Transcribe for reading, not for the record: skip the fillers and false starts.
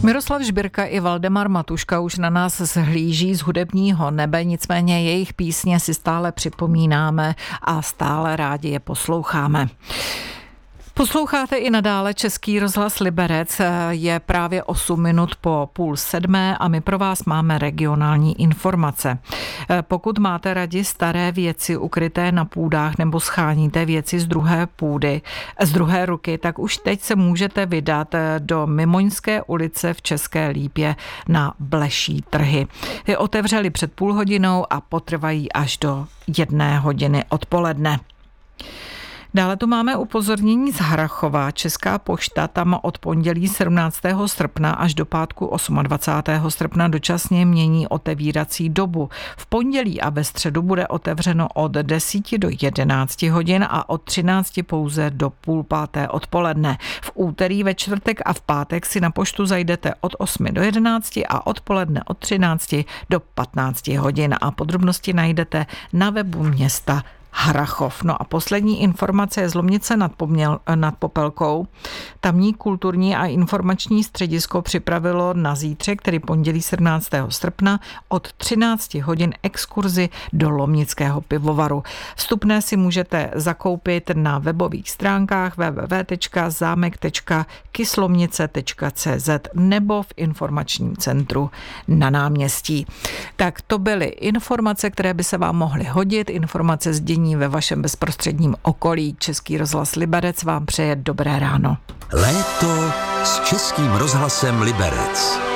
Miroslav Žbirka i Valdemar Matuška už na nás zhlíží z hudebního nebe, nicméně jejich písně si stále připomínáme a stále rádi je posloucháme. Posloucháte i nadále Český rozhlas Liberec, je právě 8 minut po 6:30 a my pro vás máme regionální informace. Pokud máte rádi staré věci ukryté na půdách nebo scháníte věci z druhé ruky, tak už teď se můžete vydat do Mimoňské ulice v České Lípě na Bleší trhy. Ty otevřeli před půl hodinou a potrvají až do 1:00 odpoledne. Dále tu máme upozornění z Harrachova. Česká pošta tam od pondělí 17. srpna až do pátku 28. srpna dočasně mění otevírací dobu. V pondělí a ve středu bude otevřeno od 10 do 11 hodin a od 13 pouze do 4:30 odpoledne. V úterý, ve čtvrtek a v pátek si na poštu zajdete od 8 do 11 a odpoledne od 13 do 15 hodin a podrobnosti najdete na webu města Harrachov. No a poslední informace je z Lomnice nad Popelkou. Tamní kulturní a informační středisko připravilo na zítřek, tedy pondělí 17. srpna, od 13 hodin exkurzi do Lomnického pivovaru. Vstupné si můžete zakoupit na webových stránkách www.zámek.kyslomnice.cz nebo v informačním centru na náměstí. Tak to byly informace, které by se vám mohly hodit, informace z dění ve vašem bezprostředním okolí. Český rozhlas Liberec vám přeje dobré ráno. Léto s Českým rozhlasem Liberec.